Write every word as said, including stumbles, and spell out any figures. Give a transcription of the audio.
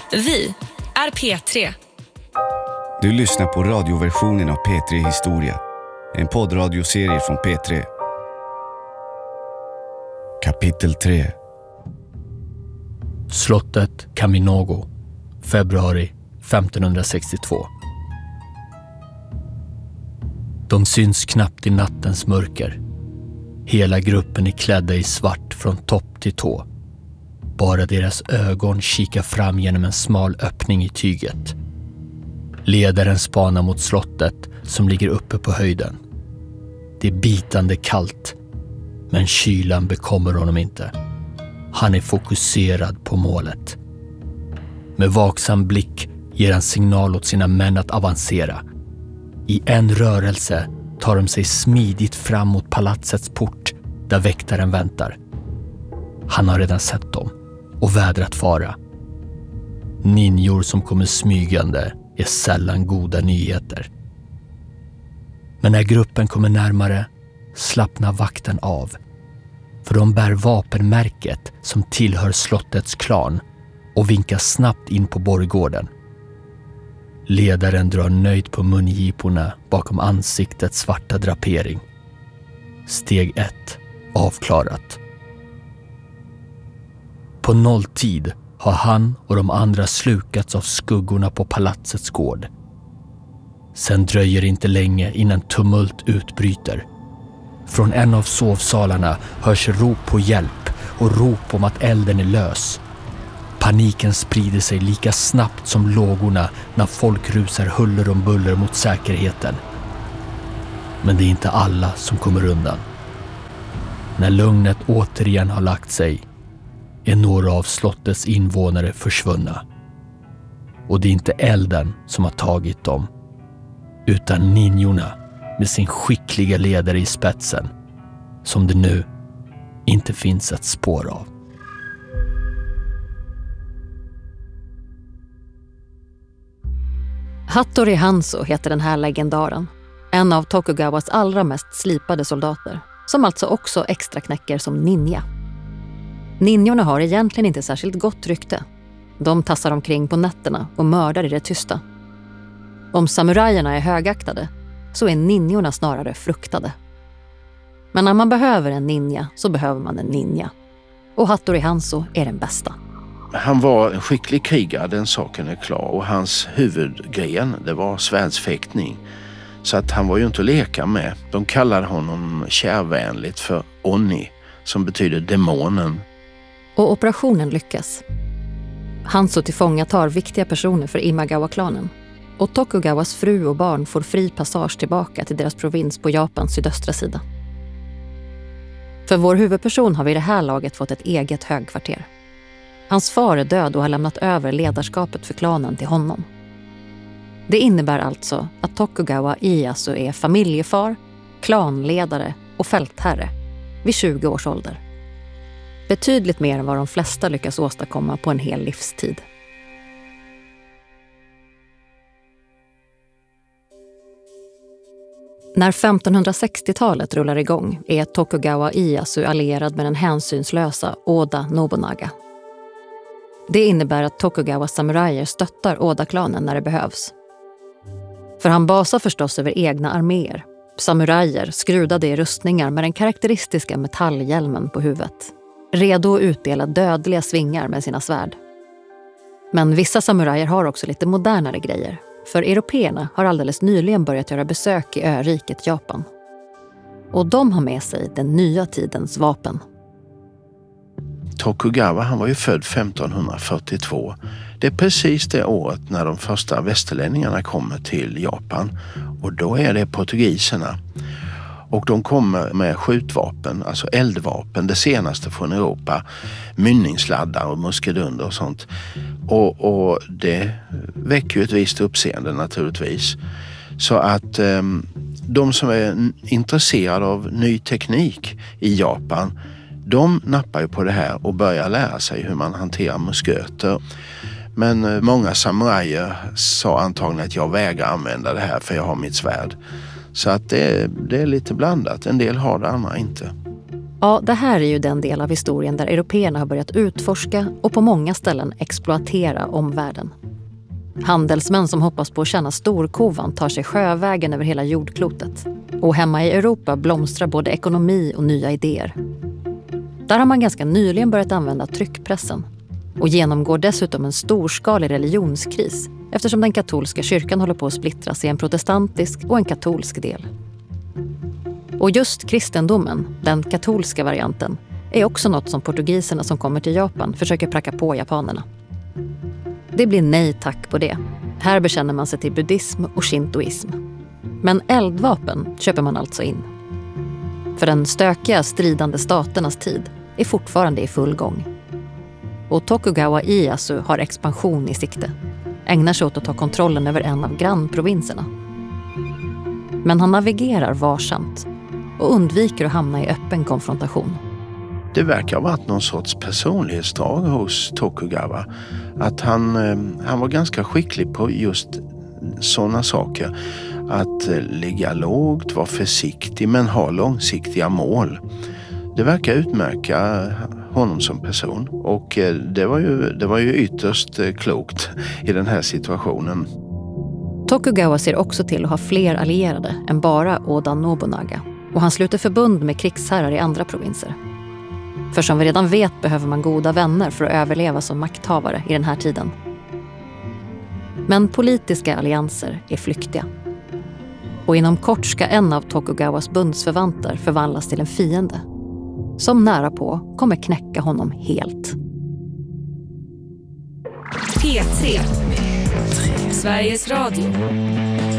Vi är P tre. Du lyssnar på radioversionen av P tre Historia. En poddradioserie från P tre. Kapitel tre. Slottet Caminogo, februari femtonhundrasextiotvå. De syns knappt i nattens mörker. Hela gruppen är klädda i svart från topp till tå. Bara deras ögon kikar fram genom en smal öppning i tyget. Ledaren spanar mot slottet som ligger uppe på höjden. Det är bitande kallt, men kylan bekommer honom inte. Han är fokuserad på målet. Med vaksam blick ger han signal åt sina män att avancera. I en rörelse tar de sig smidigt fram mot palatsets port där väktaren väntar. Han har redan sett dem och vädrat fara. Ninjor som kommer smygande är sällan goda nyheter. Men när gruppen kommer närmare slappnar vakten av. För de bär vapenmärket som tillhör slottets klan och vinkar snabbt in på borggården. Ledaren drar nöjt på mungiporna bakom ansiktets svarta drapering. Steg ett avklarat. På nolltid har han och de andra slukats av skuggorna på palatsets gård. Sen dröjer det inte länge innan tumult utbryter. Från en av sovsalarna hörs rop på hjälp och rop om att elden är lös. Paniken sprider sig lika snabbt som lågorna när folk rusar huller om buller mot säkerheten. Men det är inte alla som kommer undan. När lugnet återigen har lagt sig är några av slottets invånare försvunna. Och det är inte elden som har tagit dem, utan ninjorna med sin skickliga ledare i spetsen, som det nu inte finns ett spår av. Hattori Hanzo heter den här legendaren. En av Tokugawas allra mest slipade soldater, som alltså också extra knäcker som ninja. Ninjorna har egentligen inte särskilt gott rykte. De tassar omkring på nätterna och mördar i det tysta. Om samurajerna är högaktade så är ninjorna snarare fruktade. Men när man behöver en ninja så behöver man en ninja. Och Hattori Hanzo är den bästa. Han var en skicklig krigare, den saken är klar. Och hans huvudgren, det var svärdsfäktning. Så att han var ju inte att leka med. De kallade honom kärvänligt för Oni, som betyder demonen. Och operationen lyckas. Hanzo tillfångatar viktiga personer för Imagawa-klanen. Och Tokugawas fru och barn får fri passage tillbaka till deras provins på Japans sydöstra sida. För vår huvudperson har vid det här laget fått ett eget högkvarter. Hans far är död och har lämnat över ledarskapet för klanen till honom. Det innebär alltså att Tokugawa Ieyasu är familjefar, klanledare och fältherre vid tjugo års ålder. Betydligt mer än vad de flesta lyckas åstadkomma på en hel livstid. När femtonhundrasextiotalet rullar igång är Tokugawa Ieyasu allierad med den hänsynslösa Oda Nobunaga. Det innebär att Tokugawas samurajer stöttar Oda-klanen när det behövs. För han basar förstås över egna arméer, samurajer skrudade i rustningar med den karaktäristiska metallhjälmen på huvudet. Redo att utdela dödliga svingar med sina svärd. Men vissa samurajer har också lite modernare grejer. För européerna har alldeles nyligen börjat göra besök i öriket Japan. Och de har med sig den nya tidens vapen. Tokugawa, han var ju född femtonhundrafyrtiotvå. Det är precis det året när de första västerlänningarna kommer till Japan. Och då är det portugiserna. Och de kommer med skjutvapen, alltså eldvapen, det senaste från Europa. Mynningsladdar och muskedunder och sånt. Och, och det väcker ju ett visst uppseende naturligtvis. Så att eh, de som är intresserade av ny teknik i Japan, de nappar ju på det här och börjar lära sig hur man hanterar musköter. Men eh, många samurajer sa antagligen att jag vägrar använda det här för jag har mitt svärd. Så att det, det är lite blandat. En del har det, andra inte. Ja, det här är ju den del av historien där européerna har börjat utforska och på många ställen exploatera omvärlden. Handelsmän som hoppas på att tjäna storkovan tar sig sjövägen över hela jordklotet. Och hemma i Europa blomstrar både ekonomi och nya idéer. Där har man ganska nyligen börjat använda tryckpressen och genomgår dessutom en storskalig religionskris eftersom den katolska kyrkan håller på att splittras i en protestantisk och en katolsk del. Och just kristendomen, den katolska varianten, är också något som portugiserna som kommer till Japan försöker pracka på japanerna. Det blir nej tack på det. Här bekänner man sig till buddhism och shintoism. Men eldvapen köper man alltså in. För den stökiga stridande staternas tid är fortfarande i full gång. Och Tokugawa Ieyasu har expansion i sikte. Ägnar sig åt att ta kontrollen över en av grannprovinserna. Men han navigerar varsamt och undviker att hamna i öppen konfrontation. Det verkar ha varit någon sorts personlighetsdrag hos Tokugawa. Att han, han var ganska skicklig på just sådana saker. Att ligga lågt, vara försiktig men ha långsiktiga mål. Det verkar utmärka honom som person. Och det var ju, det var ju ytterst klokt i den här situationen. Tokugawa ser också till att ha fler allierade än bara Oda Nobunaga. Och han sluter förbund med krigsherrar i andra provinser. För som vi redan vet behöver man goda vänner för att överleva som makthavare i den här tiden. Men politiska allianser är flyktiga. Och inom kort ska en av Tokugawas bundsförvanter förvandlas till en fiende. Som nära på kommer knäcka honom helt. P tre. Sveriges Radio.